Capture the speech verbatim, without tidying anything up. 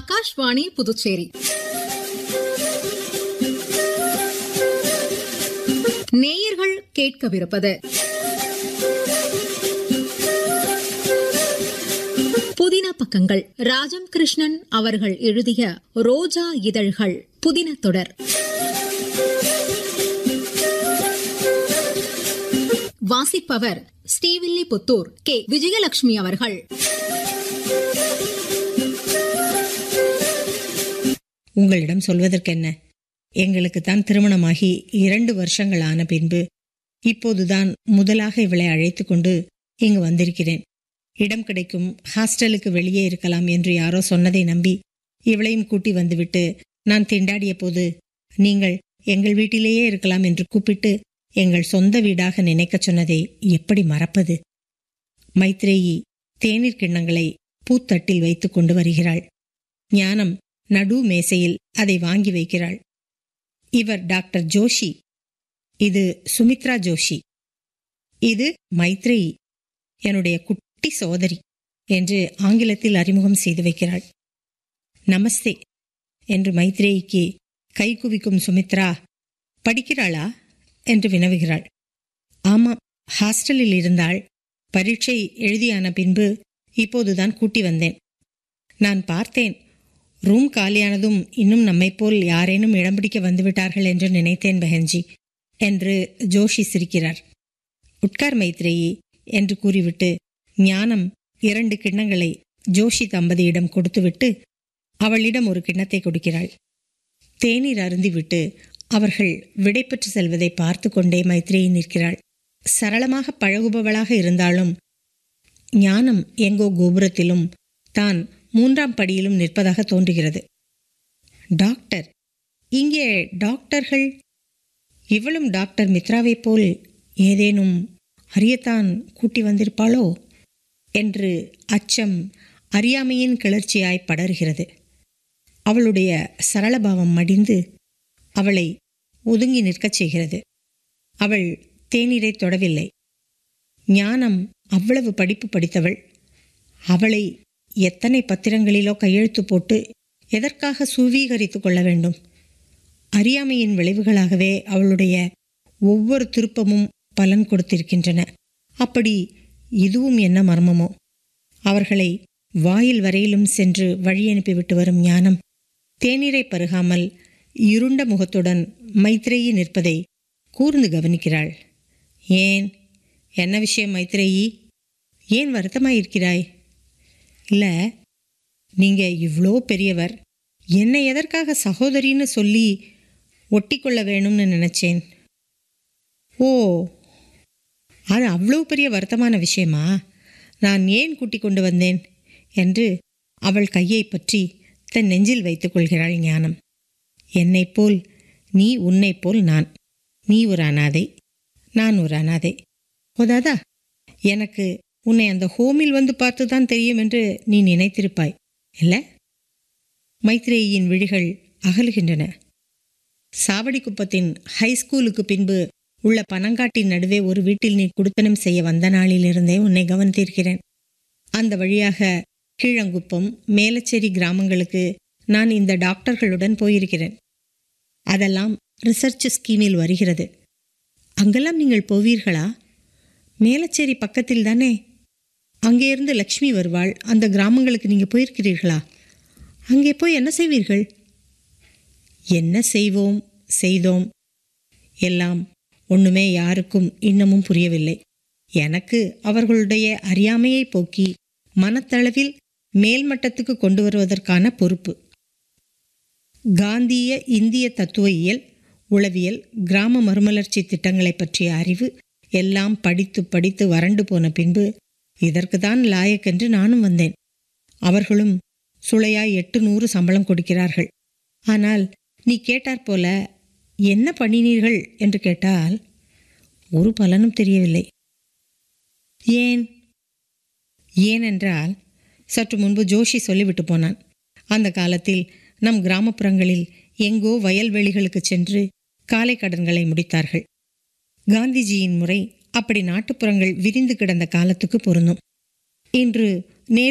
ஆகாஷ்வாணி புதுச்சேரி. நேயர்கள் கேட்கவிருப்பது புதின பக்கங்கள். ராஜம் கிருஷ்ணன் அவர்கள் எழுதிய ரோஜா இதழ்கள் புதின தொடர். வாசிப்பவர் ஸ்ரீவில்லிபுத்தூர் கே விஜயலட்சுமி அவர்கள். உங்களிடம் சொல்வதற்கென்ன? எங்களுக்குத்தான் திருமணமாகி இரண்டு வருஷங்கள் ஆன பின்பு இப்போதுதான் முதலாக இவளை அழைத்து கொண்டு இங்கு வந்திருக்கிறேன். இடம் கிடைக்கும், ஹாஸ்டலுக்கு வெளியே இருக்கலாம் என்று யாரோ சொன்னதை நம்பி இவளையும் கூட்டி வந்துவிட்டு நான் திண்டாடிய போது நீங்கள் எங்கள் வீட்டிலேயே இருக்கலாம் என்று கூப்பிட்டு எங்கள் சொந்த வீடாக நினைக்க சொன்னதை எப்படி மறப்பது? மைத்ரேயி தேநீர் கிண்ணங்களை பூத்தட்டில் வைத்துக் கொண்டு வருகிறாள். ஞானம் நடு மேசையில் அதை வாங்கி வைக்கிறாள். இவர் டாக்டர் ஜோஷி, இது சுமித்ரா ஜோஷி, இது மைத்ரேயி, என்னுடைய குட்டி சோதரி என்று ஆங்கிலத்தில் அறிமுகம் செய்து வைக்கிறாள். நமஸ்தே என்று மைத்ரேயிக்கு கை குவிக்கும் சுமித்ரா, படிக்கிறாளா என்று வினவுகிறாள். ஆமாம், ஹாஸ்டலில் இருந்தாள். பரீட்சை எழுதியான பின்பு இப்போதுதான் கூட்டி வந்தேன். நான் பார்த்தேன், ரூம் காலியானதும் இன்னும் நம்மைப்போல் யாரேனும் இடம் பிடிக்க வந்துவிட்டார்கள் என்று நினைத்தேன் பெஹன்ஜி என்று ஜோஷி சிரிக்கிறார். உட்கார் மைத்ரேயி என்று கூறிவிட்டு ஞானம் இரண்டு கிண்ணங்களை ஜோஷி தம்பதியிடம் கொடுத்துவிட்டு அவளிடம் ஒரு கிண்ணத்தை கொடுக்கிறாள். தேநீர் அருந்திவிட்டு அவர்கள் விடைபெற்று செல்வதை பார்த்து கொண்டே மைத்ரேயி நிற்கிறாள். சரளமாக பழகுபவளாக இருந்தாலும் ஞானம் எங்கோ கோபுரத்திலும் தான் மூன்றாம் படியிலும் நிற்பதாக தோன்றுகிறது. டாக்டர், இங்கே டாக்டர்கள், இவளும் டாக்டர் மித்ராவை போல் ஏதேனும் அறியத்தான் கூட்டி வந்திருப்பாளோ என்று அச்சம் அறியாமையின் கிளர்ச்சியாய் படர்கிறது. அவளுடைய சரளபாவம் மடிந்து அவளை ஒதுங்கி நிற்கச் செய்கிறது. அவள் தேநீரை தொடவில்லை. ஞானம் அவ்வளவு படிப்பு படித்தவள். அவளை எத்தனை பத்திரங்களிலோ கையெழுத்து போட்டு எதற்காக சுவீகரித்து கொள்ள வேண்டும்? அறியாமையின் விளைவுகளாகவே அவளுடைய ஒவ்வொரு திருப்பமும் பலன் கொடுத்திருக்கின்றன. அப்படி இதுவும் என்ன மர்மமோ? அவர்களை வாயில் வரையிலும் சென்று வழி அனுப்பிவிட்டு வரும் ஞானம் தேநீரை பருகாமல் இருண்ட முகத்துடன் மைத்ரேயி நிற்பதை கூர்ந்து கவனிக்கிறாள். ஏன், என்ன விஷயம் மைத்ரேயி? ஏன் வருத்தமாயிருக்கிறாய்? இல்லை, நீங்க இவ்வளோ பெரியவர், என்னை எதற்காக சகோதரின்னு சொல்லி ஒட்டி கொள்ள வேணும்னு நினைச்சேன். ஓ, அது அவ்வளோ பெரிய வருத்தமான விஷயமா? நான் ஏன் கூட்டி கொண்டு வந்தேன் என்று அவள் கையை பற்றி தன் நெஞ்சில் வைத்துக் கொள்கிறாள் ஞானம். என்னைப் போல் நீ, உன்னை போல் நான். நீ ஒரு அனாதை, நான் ஒரு அனாதை. போதாதா, எனக்கு உன்னை அந்த ஹோமில் வந்து பார்த்துதான் தெரியும் என்று நீ நினைத்திருப்பாய் இல்ல? மைத்ரேயின் விழிகள் அகலுகின்றன. சாவடி குப்பத்தின் ஹைஸ்கூலுக்கு பின்பு உள்ள பனங்காட்டின் நடுவே ஒரு வீட்டில் நீ குடுத்தனம் செய்ய வந்த நாளிலிருந்தே உன்னை கவனித்திருக்கிறேன். அந்த வழியாக கீழங்குப்பம், மேலச்சேரி கிராமங்களுக்கு நான் இந்த டாக்டர்களுடன் போயிருக்கிறேன். அதெல்லாம் ரிசர்ச் ஸ்கீமில் வருகிறது. அங்கெல்லாம் நீங்கள் போவீர்களா? மேலச்சேரி பக்கத்தில் தானே, அங்கேருந்து லக்ஷ்மி வருவாள். அந்த கிராமங்களுக்கு நீங்கள் போயிருக்கிறீர்களா? அங்கே போய் என்ன செய்வீர்கள்? என்ன செய்வோம், செய்தோம், எல்லாம் ஒன்றுமே யாருக்கும் இன்னமும் புரியவில்லை. எனக்கு அவர்களுடைய அறியாமையை போக்கி மனத்தளவில் மேல்மட்டத்துக்கு கொண்டு வருவதற்கான பொறுப்பு. காந்திய இந்திய தத்துவயியல், உளவியல், கிராம மறுமலர்ச்சி திட்டங்களை பற்றிய அறிவு எல்லாம் படித்து படித்து வறண்டு போன பின்பு இதற்குதான் லாயக்கென்று நானும் வந்தேன். அவர்களும் சுளையாய் எட்டு நூறு சம்பளம் கொடுக்கிறார்கள். ஆனால் நீ கேட்டாற் போல என்ன பண்ணினீர்கள் என்று கேட்டால் ஒரு பலனும் தெரியவில்லை. ஏன்? ஏனென்றால் சற்று முன்பு ஜோஷி சொல்லிவிட்டு போனான். அந்த காலத்தில் நம் கிராமப்புறங்களில் எங்கோ வயல்வெளிகளுக்கு சென்று காலை கடன்களை முடித்தார்கள். காந்திஜியின் முறை அப்படி நாட்டுப்புறங்கள் விரிந்து கிடந்த காலத்துக்கு பொருந்தும். இன்று